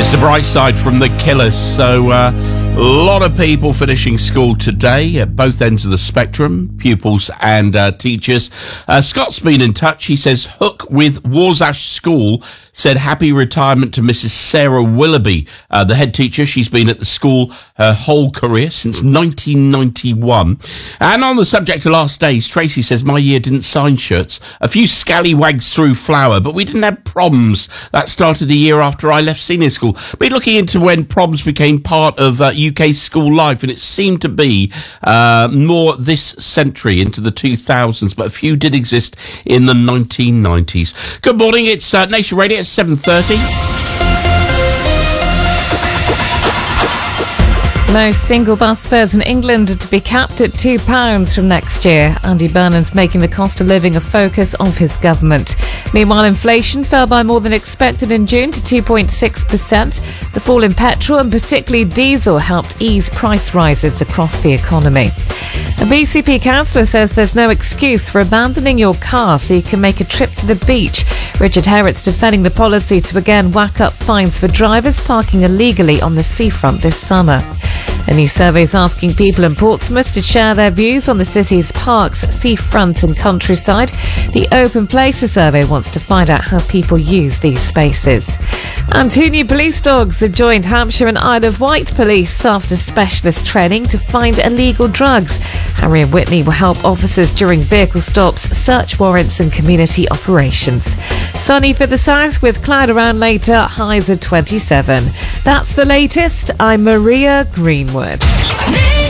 It's the bright side from The Killers. So, a lot of people finishing school today at both ends of the spectrum, pupils and teachers. Scott's been in touch. He says Hook with Warsash School said happy retirement to Mrs. Sarah Willoughby, the head teacher. She's been at the school her whole career since 1991. And on the subject of last days, Tracy says my year didn't sign shirts. A few scallywags threw flour, but we didn't have proms. That started a year after I left senior school. Been looking into when proms became part of UK school life, and it seemed to be more this century into the 2000s, but a few did exist in the 1990s. Good morning, it's Nation Radio at 7:30. Most single bus fares in England are to be capped at £2 from next year. Andy Burnham's making the cost of living a focus of his government. Meanwhile, inflation fell by more than expected in June to 2.6%. The fall in petrol and particularly diesel helped ease price rises across the economy. A BCP councillor says there's no excuse for abandoning your car so you can make a trip to the beach. Richard Herrett's defending the policy to again whack up fines for drivers parking illegally on the seafront this summer. A new survey is asking people in Portsmouth to share their views on the city's parks, seafront and countryside. The Open Places survey wants to find out how people use these spaces. And 2 new police dogs have joined Hampshire and Isle of Wight police after specialist training to find illegal drugs. Harry and Whitney will help officers during vehicle stops, search warrants and community operations. Sunny for the south with cloud around later, highs of 27. That's the latest. I'm Maria Greenwood.